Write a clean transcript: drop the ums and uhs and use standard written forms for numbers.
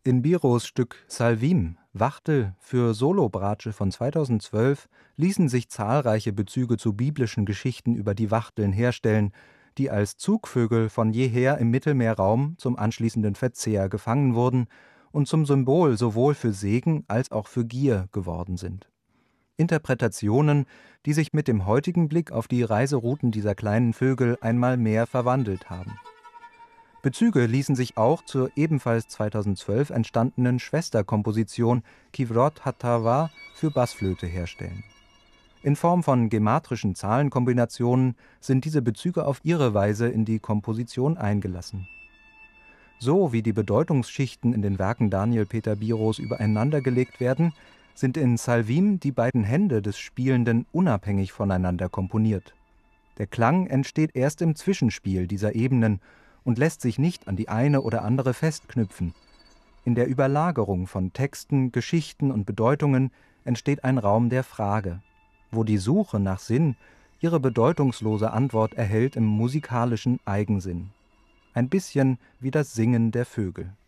In Biros Stück Salvim, Wachtel für Solobratsche von 2012 ließen sich zahlreiche Bezüge zu biblischen Geschichten über die Wachteln herstellen, die als Zugvögel von jeher im Mittelmeerraum zum anschließenden Verzehr gefangen wurden und zum Symbol sowohl für Segen als auch für Gier geworden sind. Interpretationen, die sich mit dem heutigen Blick auf die Reiserouten dieser kleinen Vögel einmal mehr verwandelt haben. Bezüge ließen sich auch zur ebenfalls 2012 entstandenen Schwesterkomposition Kivrot Hatava für Bassflöte herstellen. In Form von gematrischen Zahlenkombinationen sind diese Bezüge auf ihre Weise in die Komposition eingelassen. So wie die Bedeutungsschichten in den Werken Daniel Peter Biros übereinandergelegt werden, sind in Salvim die beiden Hände des Spielenden unabhängig voneinander komponiert. Der Klang entsteht erst im Zwischenspiel dieser Ebenen und lässt sich nicht an die eine oder andere festknüpfen. In der Überlagerung von Texten, Geschichten und Bedeutungen entsteht ein Raum der Frage, wo die Suche nach Sinn ihre bedeutungslose Antwort erhält im musikalischen Eigensinn. Ein bisschen wie das Singen der Vögel.